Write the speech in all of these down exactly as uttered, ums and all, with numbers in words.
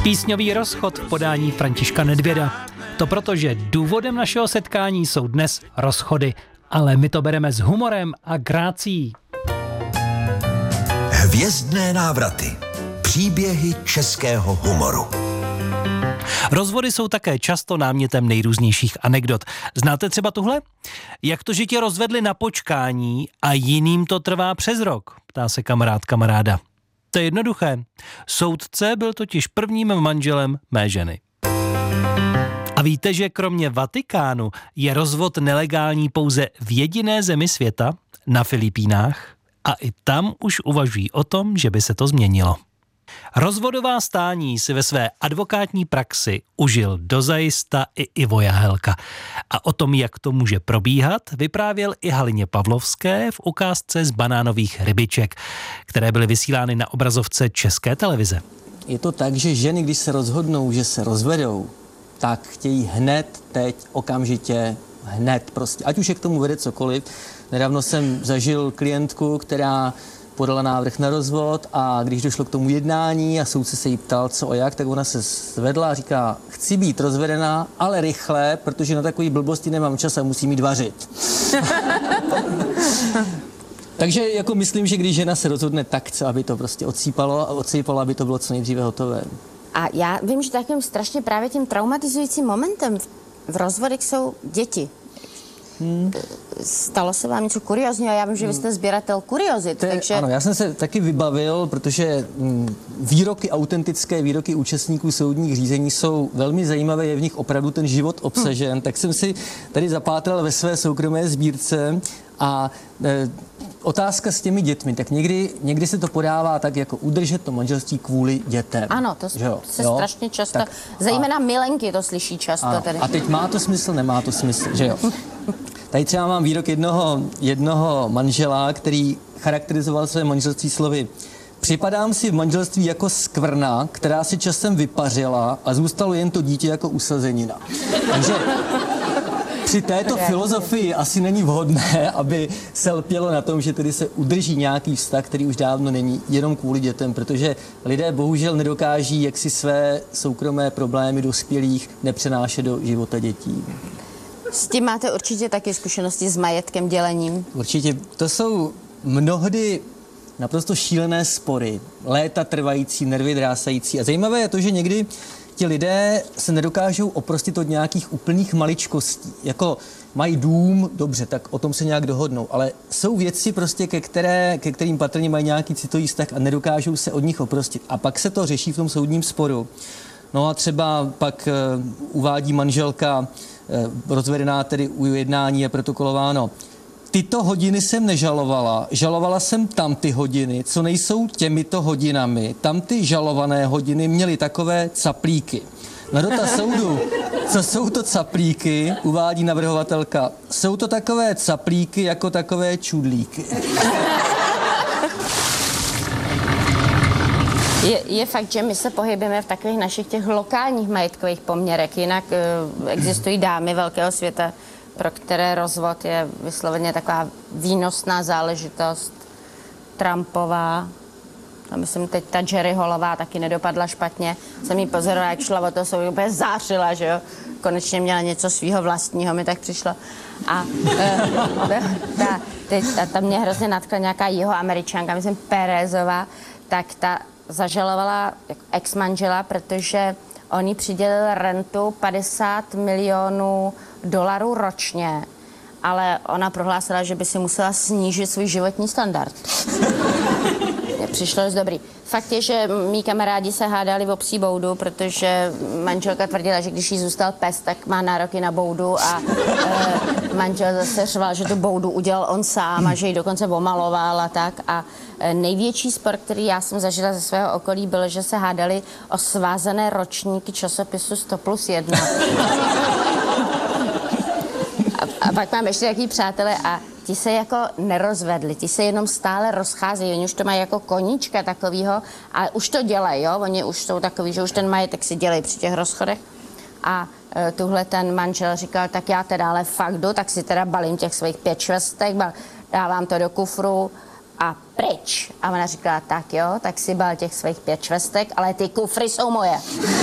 Písňový rozchod v podání Františka Nedvěda. To proto, že důvodem našeho setkání jsou dnes rozchody, ale my to bereme s humorem a grácí. Hvězdné návraty. Příběhy českého humoru. Rozvody jsou také často námětem nejrůznějších anekdot. Znáte třeba tuhle? Jak to, že tě rozvedli na počkání a jiným to trvá přes rok? Ptá se kamarád kamaráda. To je jednoduché. Soudce byl totiž prvním manželem mé ženy. A víte, že kromě Vatikánu je rozvod nelegální pouze v jediné zemi světa, na Filipínách, a i tam už uvažují o tom, že by se to změnilo. Rozvodová stání si ve své advokátní praxi užil dozajista i Ivo Jahelka. A o tom, jak to může probíhat, vyprávěl i Halině Pavlovské v ukázce z banánových rybiček, které byly vysílány na obrazovce České televize. Je to tak, že ženy, když se rozhodnou, že se rozvedou, tak chtějí hned, teď, okamžitě, hned prostě. Ať už je k tomu vede cokoliv. Nedávno jsem zažil klientku, která podala návrh na rozvod a když došlo k tomu jednání a soudce se jí ptal, co a jak, tak ona se zvedla a říká, chci být rozvedená, ale rychle, protože na takový blbosti nemám čas a musím jít vařit. Takže jako myslím, že když žena se rozhodne, tak chce, aby to prostě odsýpalo a odsýpalo, aby to bylo co nejdříve hotové. A já vím, že takovým strašně právě tím traumatizujícím momentem v rozvodech jsou děti. Hmm. Stalo se vám něco kuriozního? Já vím, že vy jste sběratel kuriozit, je, takže... Ano, já jsem se taky vybavil, protože výroky, autentické výroky účastníků soudních řízení jsou velmi zajímavé, je v nich opravdu ten život obsažen, hmm. tak jsem si tady zapátral ve své soukromé sbírce a e, otázka s těmi dětmi, tak někdy, někdy se to podává tak, jako udržet to manželství kvůli dětem. Ano, to se jo? strašně často, tak, zejména a, milenky to slyší často. Ano, Tedy. A teď má to smysl, nemá to smysl, že jo? Tady třeba mám výrok jednoho, jednoho manžela, který charakterizoval své manželství slovy: připadám si v manželství jako skvrna, která si časem vypařila a zůstalo jen to dítě jako usazenina. Takže při této filozofii asi není vhodné, aby se lpělo na tom, že tedy se udrží nějaký vztah, který už dávno není, jenom kvůli dětem, protože lidé bohužel nedokáží, jak si své soukromé problémy dospělých nepřenášet do života dětí. S tím máte určitě taky zkušenosti s majetkem, dělením? Určitě. To jsou mnohdy naprosto šílené spory, léta trvající, nervy drásající. A zajímavé je to, že někdy ti lidé se nedokážou oprostit od nějakých úplných maličkostí. Jako mají dům, dobře, tak o tom se nějak dohodnou, ale jsou věci prostě, ke, které, ke kterým patrně mají nějaký citový vztah a nedokážou se od nich oprostit. A pak se to řeší v tom soudním sporu. No a třeba pak uh, uvádí manželka, uh, rozvedená tedy u jednání je protokolováno: tyto hodiny jsem nežalovala, žalovala jsem tam ty hodiny, co nejsou těmito hodinami. Tam ty žalované hodiny měly takové caplíky. Na dotaz soudu, co jsou to caplíky, uvádí navrhovatelka: jsou to takové caplíky jako takové čudlíky. Je, je fakt, že my se pohybujeme v takových našich těch lokálních majetkových poměrech, jinak uh, existují dámy velkého světa, pro které rozvod je vysloveně taková výnosná záležitost, Trumpová. A myslím, teď ta Jerry Hallová taky nedopadla špatně. Jsem jí pozorovala, jak šla o to, jsou úplně zářila, že jo. Konečně měla něco svýho vlastního, mi tak přišlo. A uh, ta, teď, ta, ta mě hrozně natkla nějaká jihoameričanka, myslím Pérezová, tak ta zažalovala ex-manžela, protože on jí přidělil rentu padesát milionů dolarů ročně, ale ona prohlásila, že by si musela snížit svůj životní standard. Mně přišlo dost dobrý. Fakt je, že mý kamarádi se hádali o psí boudu, protože manželka tvrdila, že když jí zůstal pes, tak má nároky na boudu a e, manžel zase řval, že tu boudu udělal on sám a že ji dokonce omaloval a tak. A e, největší spor, který já jsem zažila ze svého okolí, byl, že se hádali o svázané ročníky časopisu sto plus jedna. A, a pak mám ještě takový přátelé a ti se jako nerozvedli, ti se jenom stále rozcházejí, oni už to mají jako koníčka takovýho, ale už to dělají, jo, oni už jsou takový, že už ten majetek si dělají při těch rozchodech. A e, tuhle ten manžel říkal, tak já teda ale fakt jdu, tak si teda balím těch svých pět švestek, dávám to do kufru a pryč. A ona říkala, tak jo, tak si bál těch svých pět švestek, ale ty kufry jsou moje.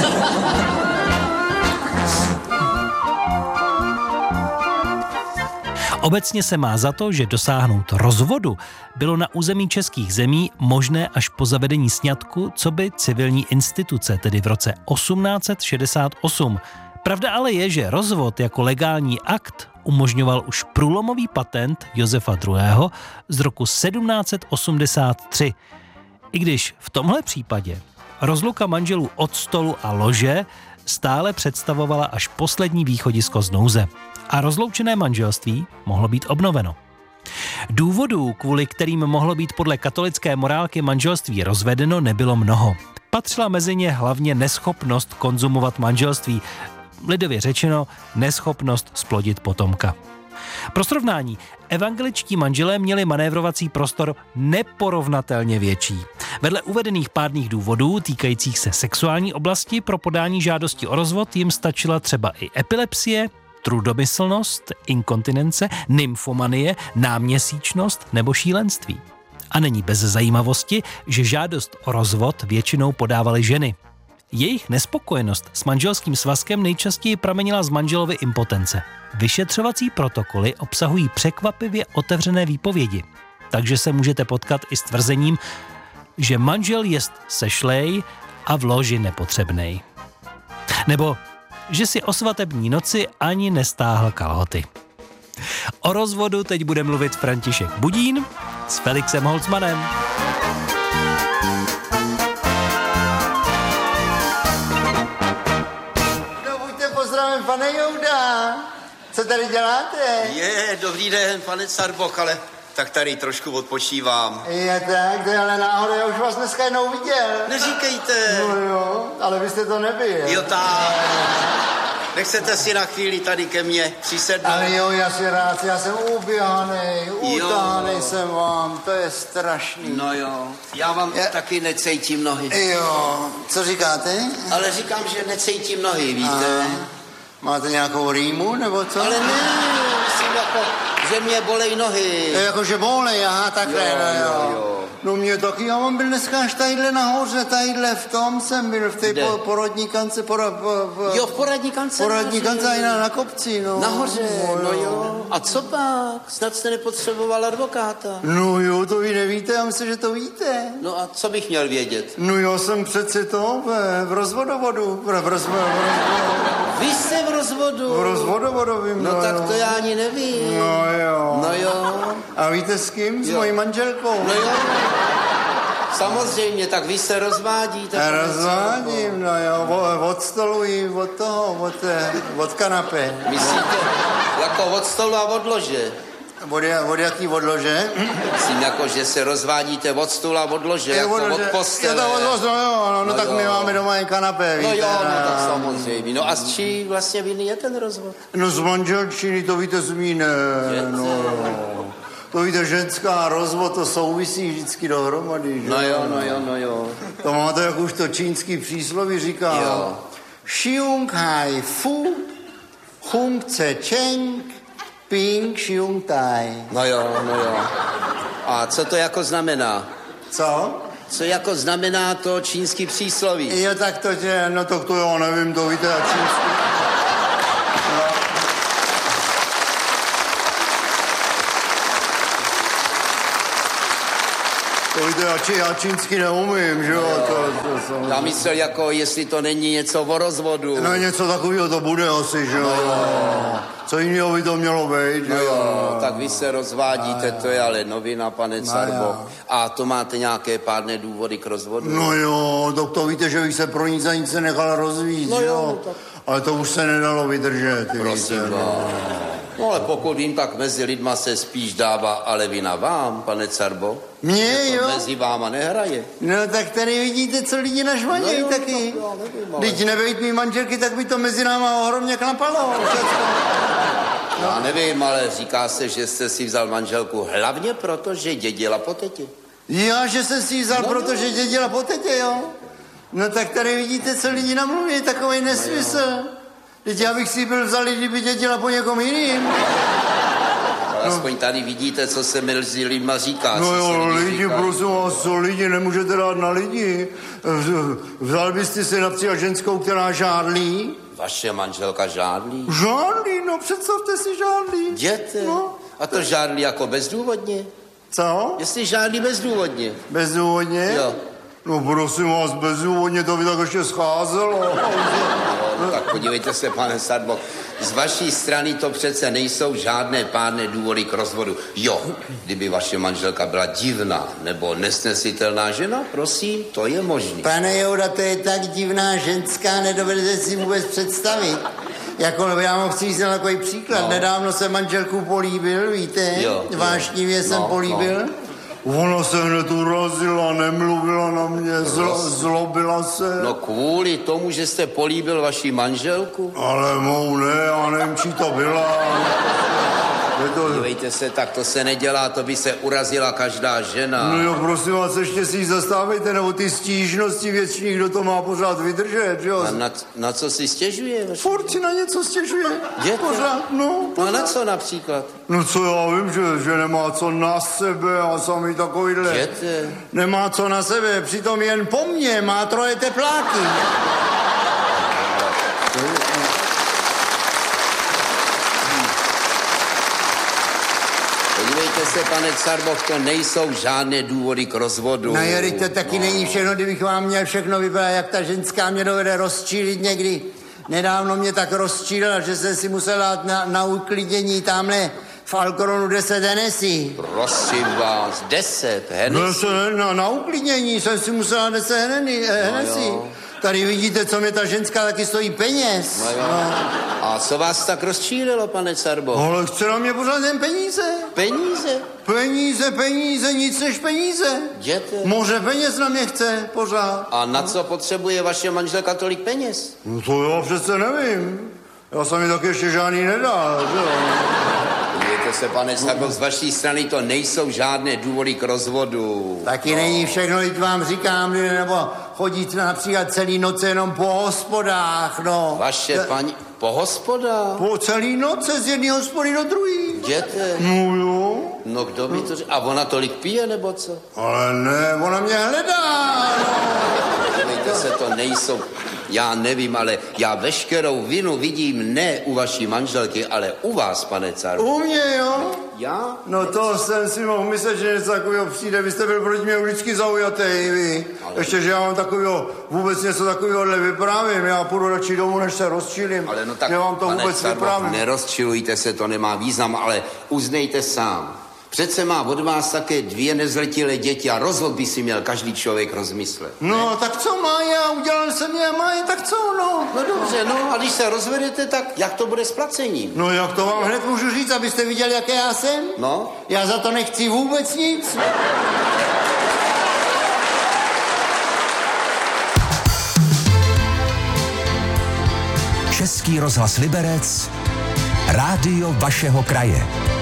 Obecně se má za to, že dosáhnout rozvodu bylo na území českých zemí možné až po zavedení sňatku coby civilní instituce, tedy v roce osmnáct set šedesát osm. Pravda ale je, že rozvod jako legální akt umožňoval už průlomový patent Josefa druhého. z roku sedmnáct set osmdesát tři. I když v tomhle případě rozluka manželů od stolu a lože stále představovala až poslední východisko z nouze. A rozloučené manželství mohlo být obnoveno. Důvodů, kvůli kterým mohlo být podle katolické morálky manželství rozvedeno, nebylo mnoho. Patřila mezi ně hlavně neschopnost konzumovat manželství, lidově řečeno neschopnost splodit potomka. Pro srovnání, evangeličtí manželé měli manévrovací prostor neporovnatelně větší. Vedle uvedených pádných důvodů týkajících se sexuální oblasti pro podání žádosti o rozvod jim stačila třeba i epilepsie, trudomyslnost, inkontinence, nymfomanie, náměsíčnost nebo šílenství. A není bez zajímavosti, že žádost o rozvod většinou podávaly ženy. Jejich nespokojenost s manželským svazkem nejčastěji pramenila z manželovy impotence. Vyšetřovací protokoly obsahují překvapivě otevřené výpovědi, takže se můžete potkat i s tvrzením, že manžel jest sešlej a v loži nepotřebnej. Nebo že si o svatební noci ani nestáhl kalhoty. O rozvodu teď bude mluvit František Budín s Felixem Holzmanem. No buďte pozdravím, pane Jouda. Co tady děláte? Je, dobrý den, pane Carboch, ale tak tady trošku odpočívám. Je tak, to je ale náhoda, já už vás dneska jednou viděl. Neříkejte. No jo, ale vy jste to nebyl. Jo tak. Nechcete si na chvíli tady ke mně přisednout? Ale jo, já si rád, já jsem uběhanej, utahanej jsem vám, to je strašný. No jo, já vám Já- taky necejtím nohy. Jo, co říkáte? Ale říkám, že necejtím nohy, víte? Aha. Máte nějakou rýmu, nebo co? Ale ne, myslím jako, že mě bolej nohy. To je jako, že bolej, aha, takhle, Jo, no jo. jo, jo. No mě taky, já mám byl dneska až tadyhle nahoře, tadyhle v tom jsem byl, v té Kde? po, porodní kance, pora, po, po, Jo, v poradní kanceláři. porodní kance i na, na kopci, no. Nahoře, no jo. A co pak? Snad jste nepotřeboval advokáta. No jo, to vy nevíte, já myslím, že to víte. No a co bych měl vědět? No já jsem přece to v, v rozvodovodu, v, v, rozvo, v, rozvo, Vy jste v rozvodu. v rozvodovodovým, No no tak jo. to já ani nevím. No jo. No jo. A víte s kým? S Jo. mojí manželkou. No jo. Samozřejmě, tak vy se rozvádíte. Já pane rozvádím, no jo, o- od stolu i od toho, od, eh, od kanapé. Carbo. Myslíte, jako od stolu a od lože? Od, ja- od jaký odlože? Myslím, jako, že se rozvádíte od stolu a od lože, Je jako od od lože. postele. Jo, to od, no jo, no, no, No tak jo. my máme doma jen kanapé, No víte. jo, no tak samozřejmě. No a z čí vlastně viny je ten rozvod? No z manželčiny, to víte z mý, ne, no jo. To víte, ženská rozvod, to souvisí vždycky dohromady, že? No jo, no jo, no jo. To máte, jak už to čínský přísloví říká. Jo. Xiong hai fu, hung ce cheng, ping xiong tai. No jo, no jo. A co to jako znamená? Co? Co jako znamená to čínský přísloví? Jo, tak to, že, no to, to jo, nevím, to víte, jak čínský. To víte, já, či, já čínsky neumím, že jo, to, to jsem... Já myslel, jako jestli to není něco o rozvodu. No něco takového to bude asi, že jo. Co jiného by to mělo být, že No jo. jo, tak vy se rozvádíte, to je ale novina, pane Carbo. jo. A to máte nějaké pádné důvody k rozvodu? No jo, to, to víte, že bych se pro nic za nic se nechal rozvíjet, No že jo, jo. tak- Ale to už se nedalo vydržet, ty Prosím víte. vás. No ale pokud vím, tak mezi lidma se spíš dává ale vina vám, pane Carbo. Mně, To jo. mezi váma nehraje. No tak tady vidíte, co lidi nažvanějí No jo, taky. tak já nevím, ale- Teď nebejt mý manželky, tak by to mezi náma ohromně klapalo. Já nevím, ale říká se, že jste si vzal manželku hlavně proto, že dědila po tetě. Já, že jsem si ji vzal, No, protože dědila po tetě, jo. No tak tady vidíte, co lidi namluví, takový nesmysl. Teď já bych si ji byl vzal, kdyby dědila po někom jiným. Aspoň tady vidíte, co se mezi lidma říká. No co jo, se lidi, říká. prosím vás, co lidi, nemůžete dát na lidi. Vzal byste si například ženskou, která žádlí? Vaše manželka žádlí? Žádlí, no představte si žádlí. Jděte. No. A to žádlí jako bezdůvodně? Co? Jestli žádlí bezdůvodně. Bezdůvodně? Jo. No prosím vás, bezdůvodně to by tak ještě scházelo. No, tak podívejte se, pane Sadbo, z vaší strany to přece nejsou žádné pádné důvody k rozvodu. Jo, kdyby vaše manželka byla divná nebo nesnesitelná žena, prosím, to je možné. Pane Jouda, to je tak divná ženská, nedovedete si vůbec představit. Jako, já vám chci říct takový příklad. No. Nedávno jsem manželku políbil, víte? Jo, Vášnivě jo. jsem No, políbil. no. Ona se hned urazila, nemluvila na mě, zlo, zlobila se. No kvůli tomu, že jste políbil vaši manželku? Ale mou ne, já nevím, čí to byla. Je to... Dívejte se, tak to se nedělá, to by se urazila každá žena. No jo, prosím vás, ještě si ji zastávejte, nebo ty stížnosti většiní, kdo to má pořád vydržet, jo? A na, na co si stěžuje? Furt si na něco stěžuje. Jděte. Pořád, no. No a Pořád. na co například? No co já vím, že, že nemá co na sebe a sami takovýhle. Jděte. Nemá co na sebe, přitom jen po mně má troje tepláky. Podívejte se, pane Carboch, to nejsou žádné důvody k rozvodu. No Jeli, to taky není všechno, kdybych vám měl všechno vypadat, jak ta ženská mě dovede rozčílit někdy. Nedávno mě tak rozčílila, že jsem si musel dát na, na uklidnění tamhle v Alcoronu deset Hennessy. Prosím vás, deset, Hennessy. Deset, na, na uklidnění jsem si musel dát deset Hennessy. jo. Tady vidíte, co mě ta ženská taky stojí peněz. No jo. A co vás tak rozčílilo, pane Carboch? Ale chce na mě pořád jen peníze. Peníze? Peníze, peníze, nic než peníze. Jděte. Moře peněz na mě chce pořád. A na co potřebuje vaše manželka tolik peněz? No to já přece nevím. Já jsem mi taky ještě žádný nedal, že jo. Podívejte se, pane Carboch, z vaší strany to nejsou žádné důvody k rozvodu. Taky není všechno, teď vám říkám, nebo chodit například celý noce jenom po hospodách, no. Vaše Ta- paní... Po hospodách? Po celý noce z jedné hospody do druhé. Jděte. No jo. No kdo by to řekl? A ona tolik pije, nebo co? Ale ne, ona mě hledá, no. Podívejte se, to nejsou... Já nevím, ale já veškerou vinu vidím ne u vaší manželky, ale u vás, pane Carboch. U mě, jo? Já? No to jsem si mohl myslet, že něco takového přijde. Vy jste byl proti mě vždycky zaujatý, vy. Ale- Ještě, že já mám takového, vůbec něco takového vyprávím. Já půjdu radši domů, než se rozčílim. Ale no tak, Já vám to pane vůbec Carboch, vyprávím. nerozčilujte se, to nemá význam, ale uznejte sám. Přece má od vás také dvě nezletilé děti a rozhod by si měl každý člověk rozmyslet. No, tak co má já? Udělal jsem je, má je, tak co, no? No dobře, no a když se rozvedete, tak jak to bude s placením? No, jak to vám hned můžu říct, abyste viděli, jaké já jsem? No? Já za to nechci vůbec nic. Český rozhlas Liberec, rádio vašeho kraje.